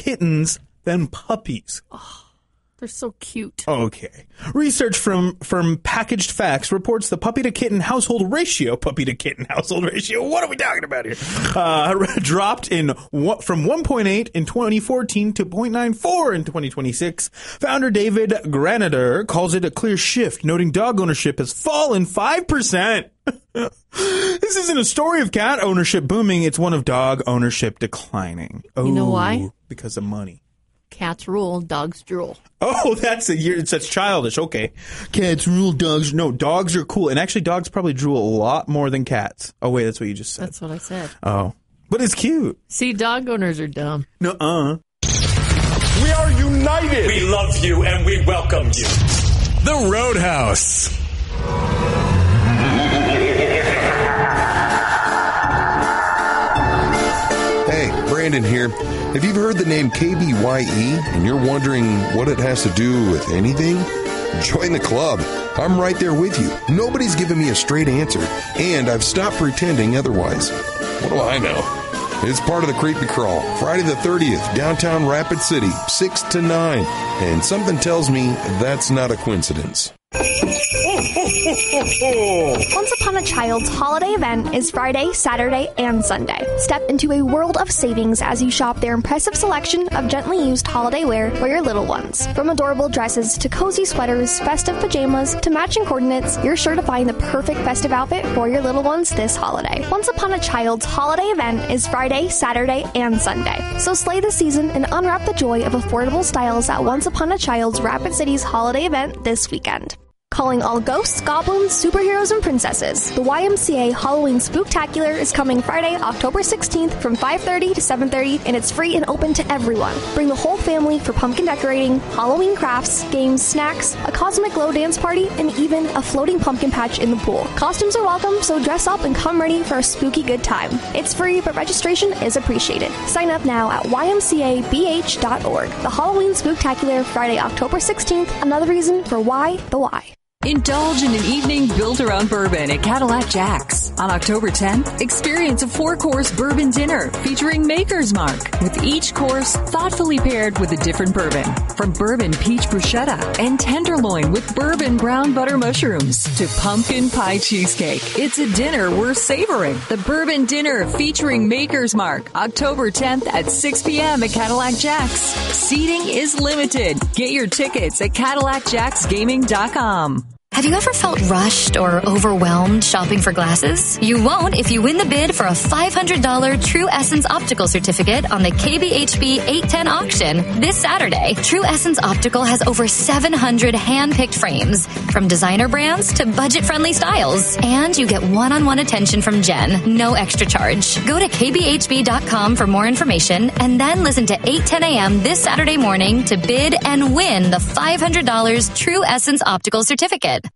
kittens than puppies. Oh, they're so cute. Okay. Research from Packaged Facts reports the puppy-to-kitten household ratio, what are we talking about here? Dropped from 1.8 in 2014 to 0.94 in 2026. Founder David Granader calls it a clear shift, noting dog ownership has fallen 5%. This isn't a story of cat ownership booming. It's one of dog ownership declining. Oh, you know why? Because of money. Cats rule, dogs drool. Oh, that's childish. Okay. Cats rule, dogs. No, dogs are cool. And actually, dogs probably drool a lot more than cats. Oh, wait, that's what you just said. That's what I said. Oh. But it's cute. See, dog owners are dumb. Nuh-uh. We are united. We love you and we welcome you. The Roadhouse. Hey, Brandon here. If you've heard the name KBYE and you're wondering what it has to do with anything, join the club. I'm right there with you. Nobody's given me a straight answer, and I've stopped pretending otherwise. What do I know? It's part of the Creepy Crawl, Friday the 30th, downtown Rapid City, 6 to 9. And something tells me that's not a coincidence. Once Upon a Child's holiday event is Friday, Saturday, and Sunday. Step into a world of savings as you shop their impressive selection of gently used holiday wear for your little ones. From adorable dresses to cozy sweaters, festive pajamas, to matching coordinates, you're sure to find the perfect festive outfit for your little ones this holiday. Once Upon a Child's holiday event is Friday, Saturday, and Sunday. So slay the season and unwrap the joy of affordable styles at Once Upon a Child's Rapid City's holiday event this weekend. Calling all ghosts, goblins, superheroes, and princesses. The YMCA Halloween Spooktacular is coming Friday, October 16th from 5:30 to 7:30, and it's free and open to everyone. Bring the whole family for pumpkin decorating, Halloween crafts, games, snacks, a cosmic glow dance party, and even a floating pumpkin patch in the pool. Costumes are welcome, so dress up and come ready for a spooky good time. It's free, but registration is appreciated. Sign up now at ymcabh.org. The Halloween Spooktacular, Friday, October 16th. Another reason for why the why. Indulge in an evening built around bourbon at Cadillac Jack's. On October 10th, experience a 4-course bourbon dinner featuring Maker's Mark, with each course thoughtfully paired with a different bourbon. From bourbon peach bruschetta and tenderloin with bourbon brown butter mushrooms to pumpkin pie cheesecake, it's a dinner worth savoring. The Bourbon Dinner featuring Maker's Mark, October 10th at 6 p.m. at Cadillac Jack's. Seating is limited. Get your tickets at CadillacJacksGaming.com. Have you ever felt rushed or overwhelmed shopping for glasses? You won't if you win the bid for a $500 True Essence Optical Certificate on the KBHB 810 auction this Saturday. True Essence Optical has over 700 hand-picked frames, from designer brands to budget-friendly styles. And you get one-on-one attention from Jen, no extra charge. Go to kbhb.com for more information, and then listen to 8:10 a.m. this Saturday morning to bid and win the $500 True Essence Optical Certificate.